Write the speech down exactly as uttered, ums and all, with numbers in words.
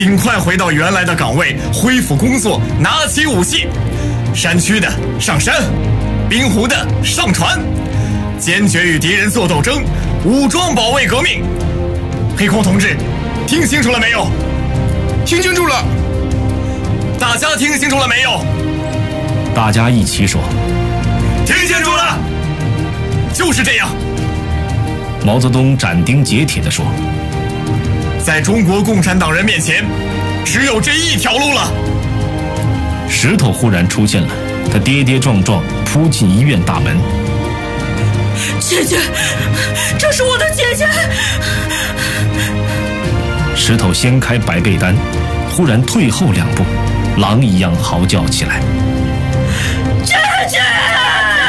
尽快回到原来的岗位，恢复工作，拿起武器。山区的上山，滨湖的上船，坚决与敌人作斗争，武装保卫革命。黑空同志，听清楚了没有？ 听清楚了。 大家听清楚了没有？ 大家一起说： 听清楚了。就是这样。 毛泽东斩钉截铁地说： 在中国共产党人面前，只有这一条路了。 石头忽然出现了，他跌跌撞撞扑进医院大门。 姐姐，这是我的姐姐。 石头掀开白被单，忽然退后两步，狼一样嚎叫起来。